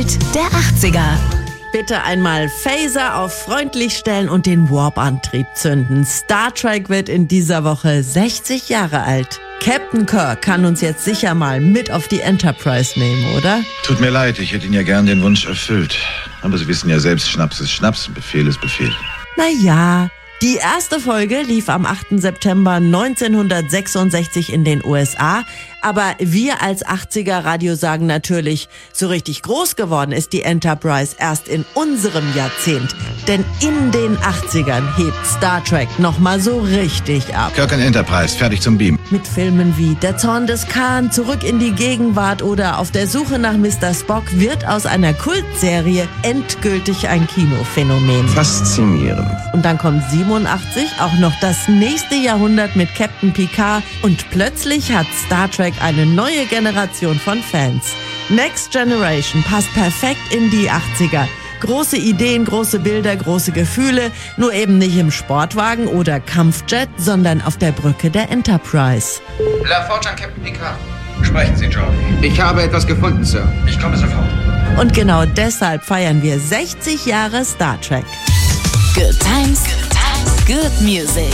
Welt der 80er. Bitte einmal Phaser auf freundlich stellen und den Warp-Antrieb zünden. Star Trek wird in dieser Woche 60 Jahre alt. Captain Kirk kann uns jetzt sicher mal mit auf die Enterprise nehmen, oder? Tut mir leid, ich hätte Ihnen ja gern den Wunsch erfüllt. Aber Sie wissen ja selbst, Schnaps ist Schnaps und Befehl ist Befehl. Naja, die erste Folge lief am 8. September 1966 in den USA. Aber wir als 80er-Radio sagen natürlich, so richtig groß geworden ist die Enterprise erst in unserem Jahrzehnt. Denn in den 80ern hebt Star Trek nochmal so richtig ab. Kirk und Enterprise, fertig zum Beam. Mit Filmen wie Der Zorn des Khan, Zurück in die Gegenwart oder Auf der Suche nach Mr. Spock wird aus einer Kultserie endgültig ein Kinophänomen. Faszinierend. Und dann kommt 87 auch noch das nächste Jahrhundert mit Captain Picard und plötzlich hat Star Trek eine neue Generation von Fans. Next Generation passt perfekt in die 80er. Große Ideen, große Bilder, große Gefühle, nur eben nicht im Sportwagen oder Kampfjet, sondern auf der Brücke der Enterprise. La Forge an Captain Picard. Sprechen Sie, Jordi. Ich habe etwas gefunden, Sir. Ich komme sofort. Und genau deshalb feiern wir 60 Jahre Star Trek. Good times, good music.